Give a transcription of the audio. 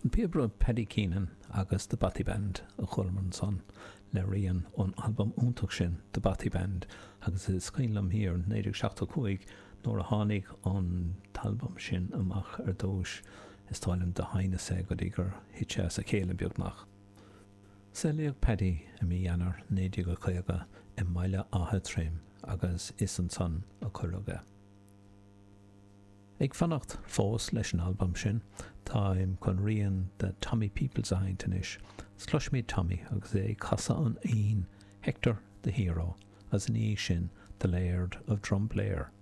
Piabra Paddy Keenan agus the Batty Band a chulman son le rian ón album úntaach sin the Batty Band agus is scainlam hir 1975 nóair a tháinig an talbam sin amach ar dóis is táilm de haine sé go dtí gur hitse sa chéile beagnach. Seiliag Paddy a mí anar 19 i mbaile átha tréim agus is an son a churuga. Ag fannacht fós leis an album sin, tá im chun rian de Tommy Peoples a haintanis, Slushmead Tommy agus é casa an aon Hector the Hero as an í sin the Laird of Drumblare.